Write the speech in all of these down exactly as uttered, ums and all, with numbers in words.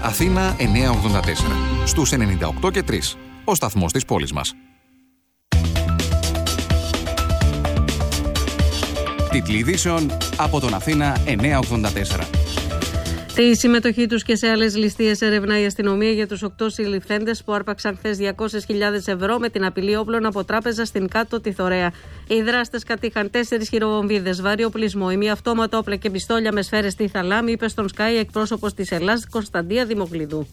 Αθήνα εννιακόσια ογδόντα τέσσερα. Στους ενενήντα οκτώ και τρία. Ο σταθμός της πόλης μας. Τίτλοι ειδήσεων από τον Αθήνα εννιακόσια ογδόντα τέσσερα. Τη συμμετοχή τους και σε άλλες ληστείες ερευνά η αστυνομία για τους οκτώ συλληφθέντες που άρπαξαν χθες διακόσιες χιλιάδες ευρώ με την απειλή όπλων από τράπεζα στην Κάτω τη Θωρέα. Οι δράστες κατήχαν τέσσερις χειροβομβίδες, βάριο οπλισμό, ημιαυτόματα όπλα και πιστόλια με σφαίρες στη θαλάμη, είπε στον Sky εκπρόσωπος της Ελλάδας Κωνσταντία Δημοκλειδού.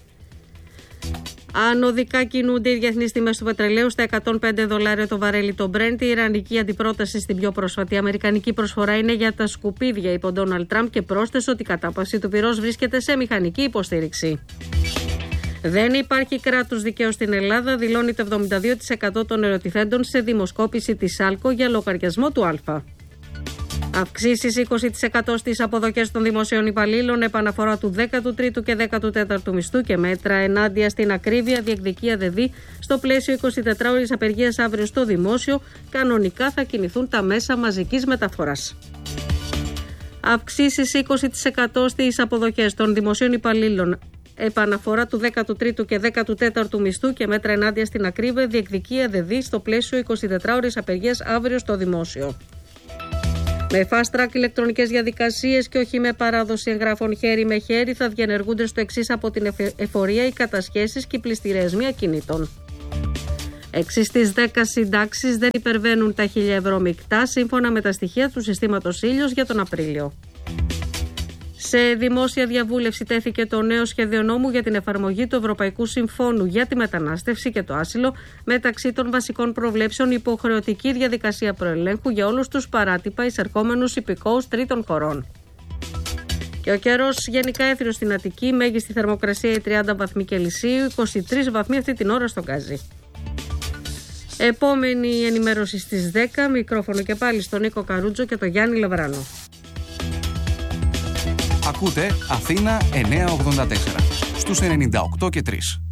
Ανωδικά κινούνται οι διεθνείς τιμές του πετρελαίου στα εκατόν πέντε δολάρια το βαρέλι το Brent. Η ιρανική αντιπρόταση στην πιο πρόσφατη αμερικανική προσφορά είναι για τα σκουπίδια, είπε ο Ντόναλντ Τραμπ και πρόσθεσε ότι η κατάπαυση του πυρός βρίσκεται σε μηχανική υποστήριξη. Δεν υπάρχει κράτους δικαίου στην Ελλάδα, δηλώνει το εβδομήντα δύο τοις εκατό των ερωτηθέντων σε δημοσκόπηση της ΣΑΛΚΟ για λογαριασμό του Α. Αυξήσεις είκοσι τοις εκατό στις αποδοχές των δημοσίων υπαλλήλων, επαναφορά του δέκατου τρίτου και δέκατου τέταρτου μισθού και μέτρα ενάντια στην ακρίβεια διεκδικεί ΑΔΕΔΗ στο πλαίσιο εικοσιτετράωρης απεργίας αύριο στο δημόσιο. Κανονικά θα κινηθούν τα μέσα μαζικής μεταφοράς. Αυξήσεις είκοσι τοις εκατό στις αποδοχές των δημοσίων υπαλλήλων, επαναφορά του δέκατου τρίτου και δέκατου τέταρτου μισθού και μέτρα ενάντια στην ακρίβεια διεκδικεί ΑΔΕΔΗ στο πλαίσιο εικοσιτετράωρης απεργίας αύριο στο δημόσιο. Με fast track ηλεκτρονικές διαδικασίες και όχι με παράδοση εγγράφων χέρι με χέρι θα διενεργούνται στο εξής από την εφορία οι κατασχέσεις και οι πληστηριασμοί ακινήτων. έξι στις δέκα συντάξεις δεν υπερβαίνουν τα χίλια ευρώ μεικτά σύμφωνα με τα στοιχεία του συστήματος Ήλιος για τον Απρίλιο. Σε δημόσια διαβούλευση τέθηκε το νέο σχέδιο νόμου για την εφαρμογή του Ευρωπαϊκού Συμφώνου για τη μετανάστευση και το άσυλο, μεταξύ των βασικών προβλέψεων υποχρεωτική διαδικασία προελέγχου για όλους τους παράτυπα εισερχόμενους υπηκόους τρίτων χωρών. Και ο καιρός γενικά έθριος στην Αττική, μέγιστη θερμοκρασία οι τριάντα βαθμοί Κελσίου, είκοσι τρεις βαθμοί αυτή την ώρα στον Γκάζι. Επόμενη ενημέρωση στις δέκα, μικρόφωνο και πάλι στον Νίκο Καρούτζο και τον Γιάννη Λαβράνο. Ακούτε Αθήνα εννιακόσια ογδόντα τέσσερα στους ενενήντα οκτώ και τρία.